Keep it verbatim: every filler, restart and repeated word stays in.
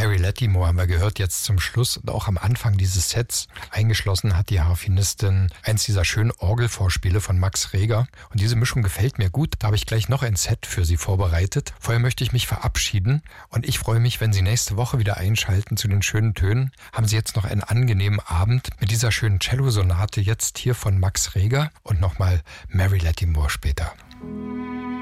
Mary Lattimore haben wir gehört, jetzt zum Schluss und auch am Anfang dieses Sets. Eingeschlossen hat die Harfenistin eins dieser schönen Orgelvorspiele von Max Reger. Und diese Mischung gefällt mir gut. Da habe ich gleich noch ein Set für Sie vorbereitet. Vorher möchte ich mich verabschieden und ich freue mich, wenn Sie nächste Woche wieder einschalten zu den schönen Tönen. Haben Sie jetzt noch einen angenehmen Abend mit dieser schönen Cello-Sonate jetzt hier von Max Reger und nochmal Mary Lattimore später.